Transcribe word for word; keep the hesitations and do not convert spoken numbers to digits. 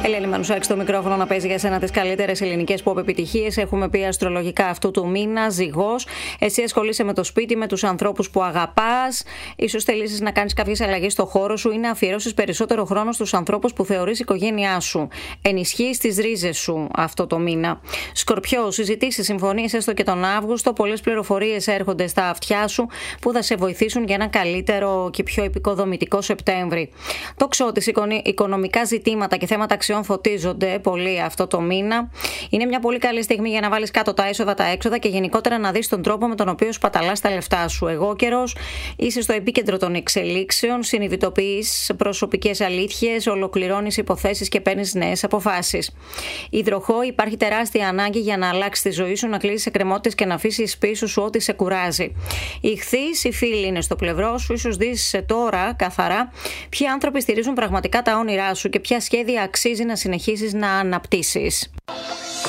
Ελένη Μανουσάκη στο μικρόφωνο να παίζει για σένα τις καλύτερες ελληνικές pop επιτυχίες. Έχουμε πει αστρολογικά αυτού του μήνα, ζυγός. Εσύ ασχολείσαι με το σπίτι, με τους ανθρώπους που αγαπάς. Ίσως θελήσεις να κάνεις κάποιες αλλαγές στο χώρο σου ή να αφιερώσεις περισσότερο χρόνο στους ανθρώπους που θεωρείς οικογένειά σου. Ενισχύεις τις ρίζες σου αυτό το μήνα. Σκορπιό, συζητήσεις, συμφωνίες έστω και τον Αύγουστο. Πολλές πληροφορίες έρχονται στα αυτιά σου που θα σε βοηθήσουν για ένα καλύτερο και πιο επικοδομητικό Σεπτέμβρη. Τοξότης, οικονομικά ζητήματα και θέματα αξιών φωτίζονται πολύ αυτό το μήνα. Είναι μια πολύ καλή στιγμή για να βάλεις κάτω τα έσοδα, τα έξοδα και γενικότερα να δεις τον τρόπο με τον οποίο σπαταλάς τα λεφτά σου. Εγώ καιρός, είσαι στο επίκεντρο των εξελίξεων, συνειδητοποιείς προσωπικές αλήθειες, ολοκληρώνεις υποθέσεις και παίρνεις νέες αποφάσεις. Υδροχόο, υπάρχει τεράστια ανάγκη για να αλλάξεις τη ζωή σου, να κλείσεις εκκρεμότητες και να αφήσεις πίσω σου ό,τι σε κουράζει. Ιχθύς, οι φίλοι είναι στο πλευρό σου, ίσως δεις τώρα καθαρά ποιοι άνθρωποι στηρίζουν πραγματικά τα όνειρά σου και ποια σχέδια αξίζει να συνεχίσεις να αναπτύσσεις.